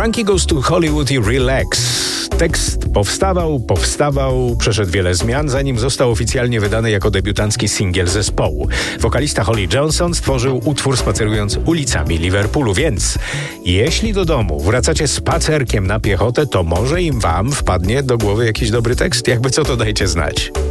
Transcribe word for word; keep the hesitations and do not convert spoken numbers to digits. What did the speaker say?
Frankie Goes to Hollywood i Relax. Tekst powstawał, powstawał, przeszedł wiele zmian, zanim został oficjalnie wydany jako debiutancki singiel zespołu. Wokalista Holly Johnson stworzył utwór spacerując ulicami Liverpoolu, więc jeśli do domu wracacie spacerkiem na piechotę, to może im wam wpadnie do głowy jakiś dobry tekst? Jakby co, to dajcie znać.